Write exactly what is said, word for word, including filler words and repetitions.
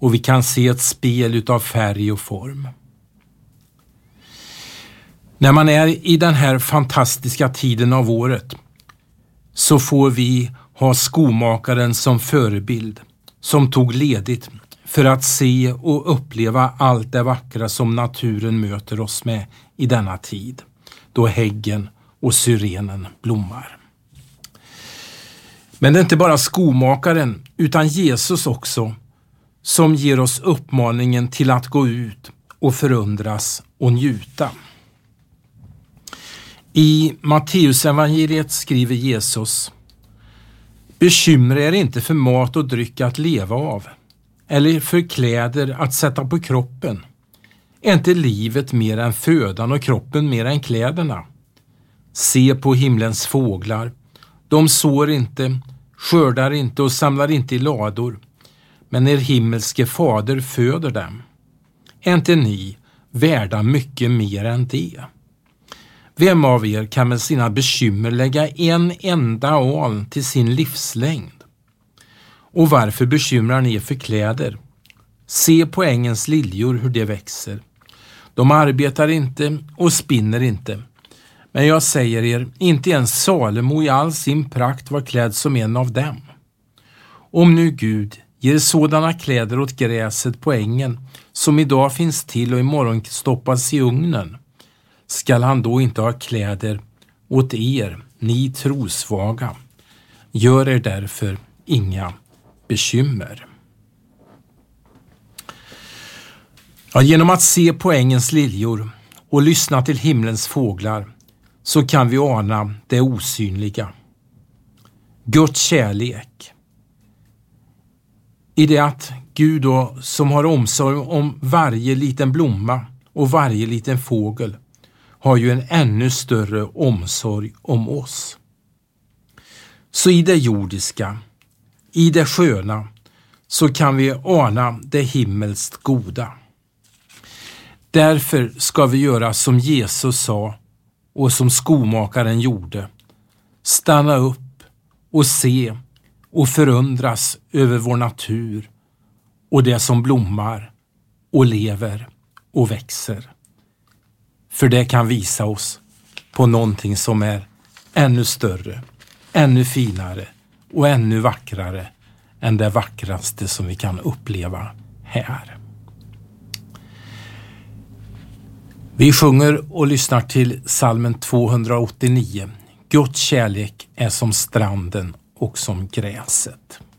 och vi kan se ett spel utav färg och form. När man är i den här fantastiska tiden av året så får vi ha skomakaren som förebild, som tog ledigt för att se och uppleva allt det vackra som naturen möter oss med i denna tid, då häggen och syrenen blommar. Men det är inte bara skomakaren utan Jesus också som ger oss uppmaningen till att gå ut och förundras och njuta. I Matteusevangeliet skriver Jesus: bekymra er inte för mat och dryck att leva av, eller för kläder att sätta på kroppen. Är inte livet mer än födan och kroppen mer än kläderna? Se på himlens fåglar. De sår inte, skördar inte och samlar inte i lador, men er himmelske fader föder dem. Är inte ni värda mycket mer än det? Vem av er kan med sina bekymmer lägga en enda aln till sin livslängd? Och varför bekymrar ni er för kläder? Se på ängens liljor hur de växer. De arbetar inte och spinner inte. Men jag säger er, inte ens Salomo i all sin prakt var klädd som en av dem. Om nu Gud ger sådana kläder åt gräset på ängen som idag finns till och imorgon stoppas i ugnen, skall han då inte ha kläder åt er, ni trosvaga? Gör er därför inga bekymmer. Ja, genom att se på ängens liljor och lyssna till himlens fåglar så kan vi ana det osynliga. Guds kärlek. I det att Gud då, som har omsorg om varje liten blomma och varje liten fågel, har ju en ännu större omsorg om oss. Så i det jordiska, i det sköna, så kan vi ana det himmelskt goda. Därför ska vi göra som Jesus sa och som skomakaren gjorde. Stanna upp och se och förundras över vår natur och det som blommar och lever och växer. För det kan visa oss på någonting som är ännu större, ännu finare och ännu vackrare än det vackraste som vi kan uppleva här. Vi sjunger och lyssnar till psalmen tvåhundraåttionio. Guds kärlek är som stranden och som gräset.